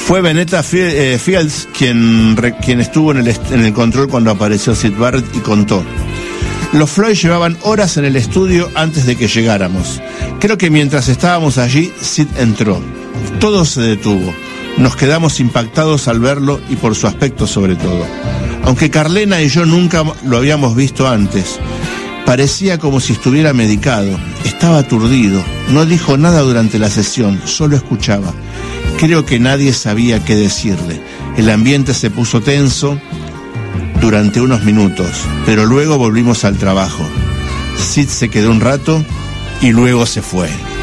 Fue Veneta Fields quien estuvo en el control cuando apareció Syd Barrett y contó: los Floyd llevaban horas en el estudio antes de que llegáramos. Creo que mientras estábamos allí, Syd entró. Todo se detuvo. Nos quedamos impactados al verlo y por su aspecto sobre todo. Aunque Carlena y yo nunca lo habíamos visto antes, parecía como si estuviera medicado. Estaba aturdido. No dijo nada durante la sesión, solo escuchaba. Creo que nadie sabía qué decirle. El ambiente se puso tenso durante unos minutos, pero luego volvimos al trabajo. Syd se quedó un rato y luego se fue.